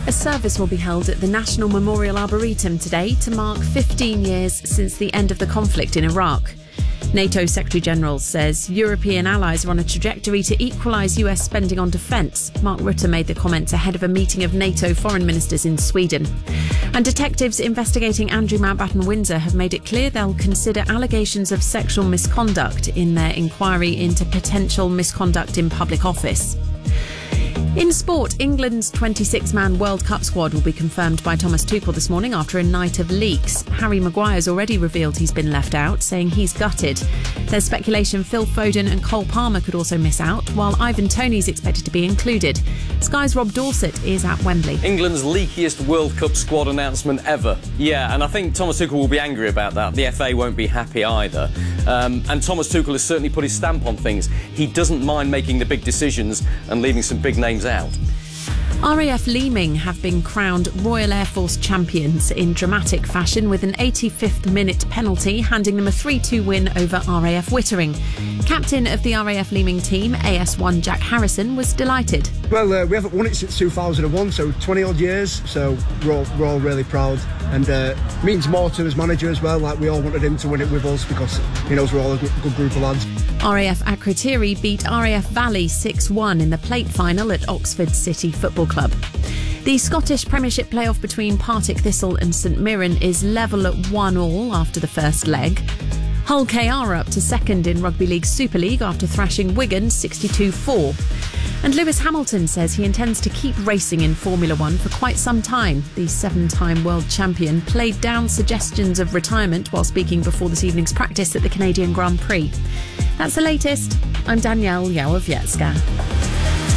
A service will be held at the National Memorial Arboretum today to mark 15 years since the end of the conflict in Iraq. NATO Secretary-General says European allies are on a trajectory to equalise US spending on defence. Mark Rutte made the comments ahead of a meeting of NATO foreign ministers in Sweden. And detectives investigating Andrew Mountbatten Windsor have made it clear they'll consider allegations of sexual misconduct in their inquiry into potential misconduct in public office. In sport, England's 26-man World Cup squad will be confirmed by Thomas Tuchel this morning after a night of leaks. Harry Maguire's already revealed he's been left out, saying he's gutted. There's speculation Phil Foden and Cole Palmer could also miss out, while Ivan Toney's expected to be included. Sky's Rob Dorset is at Wembley. England's leakiest World Cup squad announcement ever. Yeah, and I think Thomas Tuchel will be angry about that. The FA won't be happy either. And Thomas Tuchel has certainly put his stamp on things. He doesn't mind making the big decisions and leaving some big names out. RAF Leeming have been crowned Royal Air Force champions in dramatic fashion with an 85th minute penalty handing them a 3-2 win over RAF Wittering. Captain of the RAF Leeming team, AS1 Jack Harrison, was delighted. Well, we haven't won it since 2001, so 20 odd years, so we're all really proud, and means more to his manager as well. Like, we all wanted him to win it with us because he knows we're all a good group of lads. RAF Akrotiri beat RAF Valley 6-1 in the plate final at Oxford City Football Club. The Scottish Premiership playoff between Partick Thistle and St Mirren is level at 1-1 after the first leg. Hull KR are up to second in Rugby League Super League after thrashing Wigan 62-4. And Lewis Hamilton says he intends to keep racing in Formula One for quite some time. The 7-time world champion played down suggestions of retirement while speaking before this evening's practice at the Canadian Grand Prix. That's the latest. I'm Danielle Yawowiecka.